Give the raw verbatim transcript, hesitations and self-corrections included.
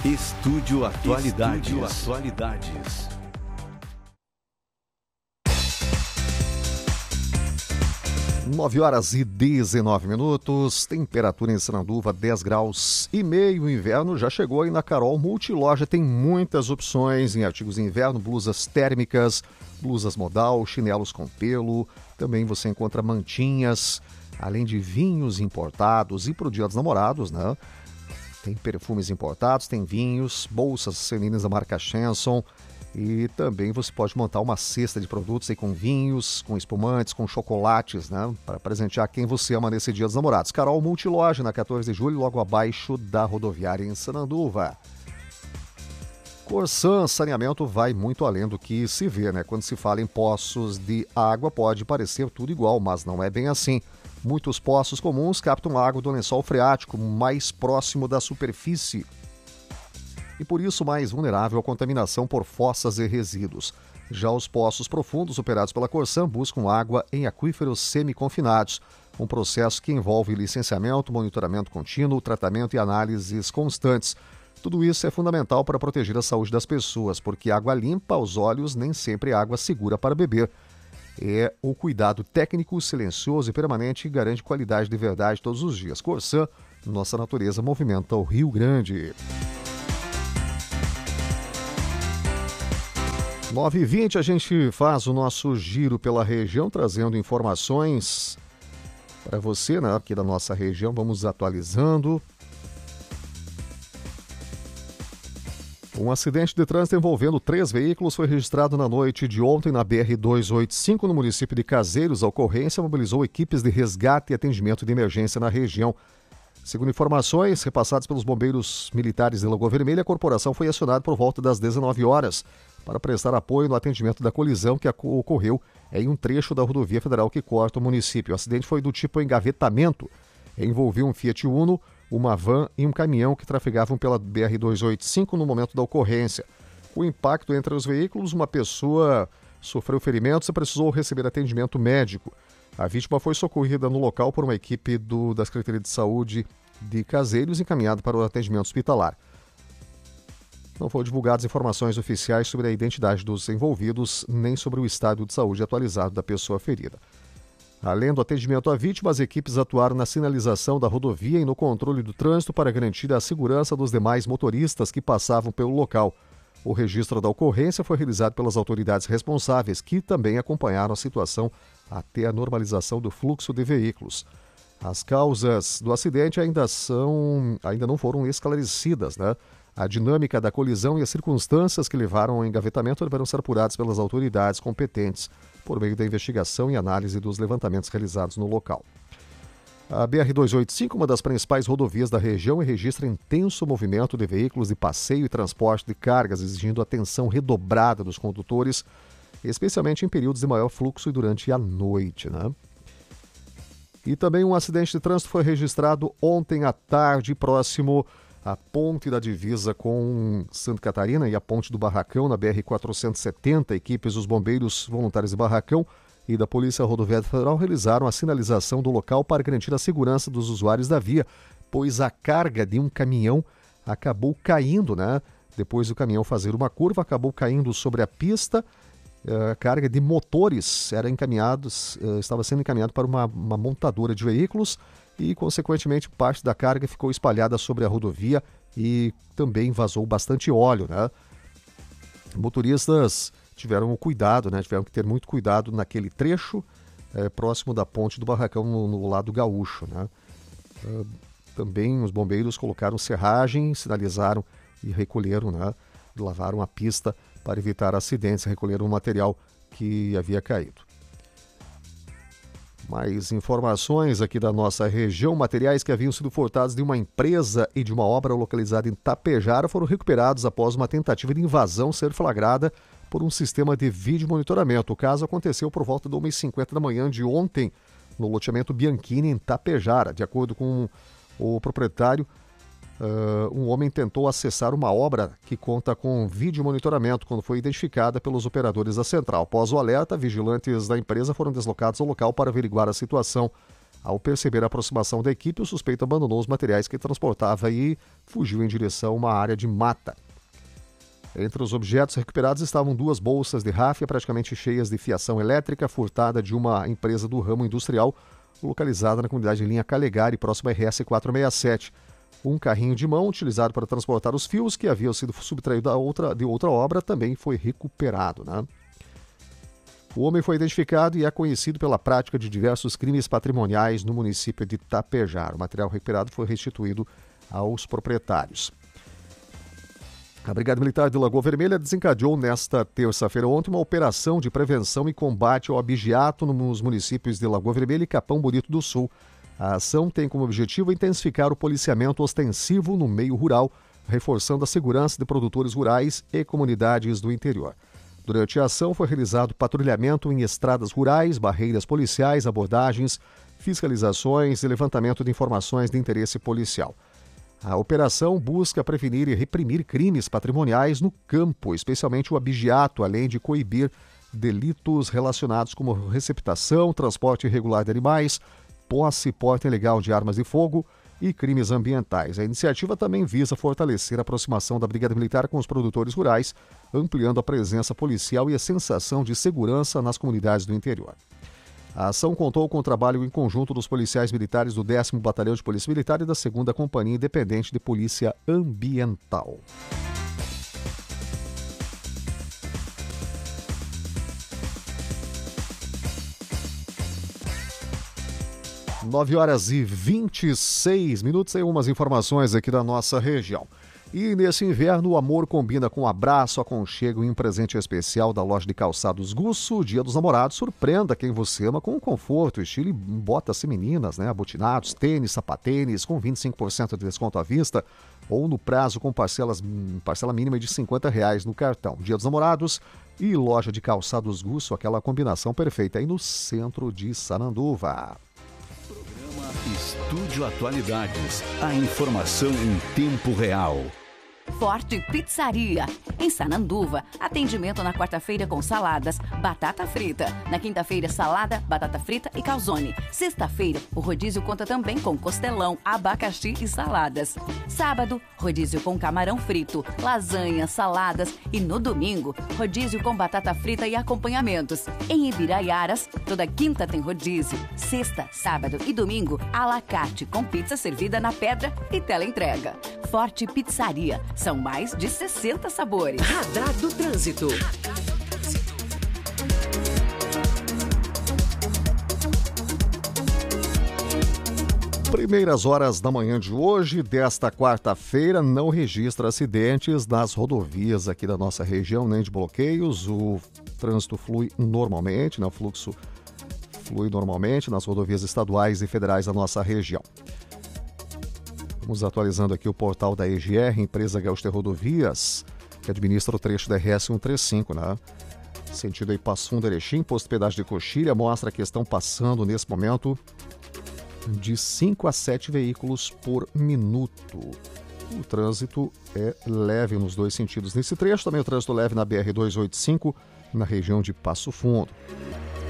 Estúdio Atualidades. Estúdio Atualidades. nove horas e dezenove minutos, temperatura em Sananduva dez graus e meio, o inverno já chegou e na Carol Multiloja tem muitas opções em artigos de inverno, blusas térmicas, blusas modal, chinelos com pelo, também você encontra mantinhas, além de vinhos importados e para o Dia dos Namorados, né? Tem perfumes importados, tem vinhos, bolsas femininas da marca Chanson. E também você pode montar uma cesta de produtos aí com vinhos, com espumantes, com chocolates, né? Para presentear quem você ama nesse Dia dos Namorados. Carol Multiloja, na quatorze de julho, logo abaixo da rodoviária em Sananduva. Corsan Saneamento vai muito além do que se vê, né? Quando se fala em poços de água, pode parecer tudo igual, mas não é bem assim. Muitos poços comuns captam água do lençol freático mais próximo da superfície e por isso mais vulnerável à contaminação por fossas e resíduos. Já os poços profundos operados pela Corsan buscam água em aquíferos semi-confinados, um processo que envolve licenciamento, monitoramento contínuo, tratamento e análises constantes. Tudo isso é fundamental para proteger a saúde das pessoas, porque água limpa aos olhos nem sempre é água segura para beber. É o cuidado técnico, silencioso e permanente que garante qualidade de verdade todos os dias. Corsan, nossa natureza movimenta o Rio Grande. nove e vinte, a gente faz o nosso giro pela região, trazendo informações para você, né, aqui da nossa região. Vamos atualizando. Um acidente de trânsito envolvendo três veículos foi registrado na noite de ontem na B R duzentos e oitenta e cinco, no município de Caseiros. A ocorrência mobilizou equipes de resgate e atendimento de emergência na região. Segundo informações repassadas pelos bombeiros militares de Lagoa Vermelha, a corporação foi acionada por volta das dezenove horas para prestar apoio no atendimento da colisão que ocorreu em um trecho da rodovia federal que corta o município. O acidente foi do tipo engavetamento. Envolveu um Fiat Uno, uma van e um caminhão que trafegavam pela B R duzentos e oitenta e cinco no momento da ocorrência. O impacto entre os veículos, uma pessoa sofreu ferimentos e precisou receber atendimento médico. A vítima foi socorrida no local por uma equipe do, da Secretaria de Saúde de Caseiros, encaminhada para o atendimento hospitalar. Não foram divulgadas informações oficiais sobre a identidade dos envolvidos, nem sobre o estado de saúde atualizado da pessoa ferida. Além do atendimento à vítima, as equipes atuaram na sinalização da rodovia e no controle do trânsito para garantir a segurança dos demais motoristas que passavam pelo local. O registro da ocorrência foi realizado pelas autoridades responsáveis, que também acompanharam a situação até a normalização do fluxo de veículos. As causas do acidente ainda, são, ainda não foram esclarecidas, né? A dinâmica da colisão e as circunstâncias que levaram ao engavetamento deverão ser apuradas pelas autoridades competentes por meio da investigação e análise dos levantamentos realizados no local. A B R duzentos e oitenta e cinco, uma das principais rodovias da região, registra intenso movimento de veículos de passeio e transporte de cargas, exigindo atenção redobrada dos condutores, especialmente em períodos de maior fluxo e durante a noite, né? E também um acidente de trânsito foi registrado ontem à tarde, próximo à ponte da divisa com Santa Catarina e a ponte do Barracão, na B R quatrocentos e setenta. Equipes dos bombeiros voluntários de Barracão e da Polícia Rodoviária Federal realizaram a sinalização do local para garantir a segurança dos usuários da via, pois a carga de um caminhão acabou caindo, né? Depois do caminhão fazer uma curva, acabou caindo sobre a pista. A carga de motores era encaminhados, estava sendo encaminhado para uma, uma montadora de veículos e, consequentemente, parte da carga ficou espalhada sobre a rodovia e também vazou bastante óleo, né? Motoristas tiveram cuidado, né? Tiveram que ter muito cuidado naquele trecho é, próximo da ponte do Barracão, no, no lado gaúcho, né? Uh, também os bombeiros colocaram serragem, sinalizaram e recolheram, né? Lavaram a pista para evitar acidentes, recolheram o material que havia caído. Mais informações aqui da nossa região. Materiais que haviam sido furtados de uma empresa e de uma obra localizada em Tapejara foram recuperados após uma tentativa de invasão ser flagrada por um sistema de vídeo monitoramento. O caso aconteceu por volta de uma e cinquenta da manhã de ontem, no loteamento Bianchini, em Tapejara. De acordo com o proprietário, Uh, um homem tentou acessar uma obra que conta com vídeo monitoramento quando foi identificada pelos operadores da central. Após o alerta, vigilantes da empresa foram deslocados ao local para averiguar a situação. Ao perceber a aproximação da equipe, o suspeito abandonou os materiais que transportava e fugiu em direção a uma área de mata. Entre os objetos recuperados estavam duas bolsas de ráfia praticamente cheias de fiação elétrica furtada de uma empresa do ramo industrial localizada na comunidade de Linha Calegari, próxima à R S quatrocentos e sessenta e sete. Um carrinho de mão utilizado para transportar os fios que haviam sido subtraídos da outra, de outra obra também foi recuperado, né? O homem foi identificado e é conhecido pela prática de diversos crimes patrimoniais no município de Tapejara. O material recuperado foi restituído aos proprietários. A Brigada Militar de Lagoa Vermelha desencadeou nesta terça-feira ontem uma operação de prevenção e combate ao abigeato nos municípios de Lagoa Vermelha e Capão Bonito do Sul. A ação tem como objetivo intensificar o policiamento ostensivo no meio rural, reforçando a segurança de produtores rurais e comunidades do interior. Durante a ação foi realizado patrulhamento em estradas rurais, barreiras policiais, abordagens, fiscalizações e levantamento de informações de interesse policial. A operação busca prevenir e reprimir crimes patrimoniais no campo, especialmente o abigeato, além de coibir delitos relacionados como receptação, transporte irregular de animais, posse e porte ilegal de armas de fogo e crimes ambientais. A iniciativa também visa fortalecer a aproximação da Brigada Militar com os produtores rurais, ampliando a presença policial e a sensação de segurança nas comunidades do interior. A ação contou com o trabalho em conjunto dos policiais militares do décimo Batalhão de Polícia Militar e da segunda Companhia Independente de Polícia Ambiental. nove horas e vinte e seis minutos, tem umas informações aqui da nossa região. E nesse inverno, o amor combina com um abraço, aconchego e um presente especial da loja de calçados Gusso. Dia dos Namorados, surpreenda quem você ama com conforto, estilo e botas femininas, né? Abotinados, tênis, sapatênis com vinte e cinco por cento de desconto à vista ou no prazo com parcelas, parcela mínima de cinquenta reais no cartão. Dia dos Namorados e loja de calçados Gusso, aquela combinação perfeita aí no centro de Sananduva. Estúdio Atualidades. A informação em tempo real. Forte Pizzaria. Em Sananduva, atendimento na quarta-feira com saladas, batata frita. Na quinta-feira, salada, batata frita e calzone. Sexta-feira, o rodízio conta também com costelão, abacaxi e saladas. Sábado, rodízio com camarão frito, lasanha, saladas. E no domingo, rodízio com batata frita e acompanhamentos. Em Ibiraiaras, toda quinta tem rodízio. Sexta, sábado e domingo, à la carte, com pizza servida na pedra e teleentrega. Forte Pizzaria. São mais de sessenta sabores. Radar do Trânsito. Primeiras horas da manhã de hoje, desta quarta-feira, não registra acidentes nas rodovias aqui da nossa região, nem de bloqueios. O trânsito flui normalmente, né? O fluxo flui normalmente nas rodovias estaduais e federais da nossa região. Vamos atualizando aqui o portal da E G R, Empresa Gaúcha de Rodovias, que administra o trecho da R S cento e trinta e cinco, né? Sentido aí Passo Fundo, Erechim, posto de pedágio de Coxilha, mostra que estão passando nesse momento de cinco a sete veículos por minuto. O trânsito é leve nos dois sentidos nesse trecho, também o trânsito leve na B R duzentos e oitenta e cinco, na região de Passo Fundo.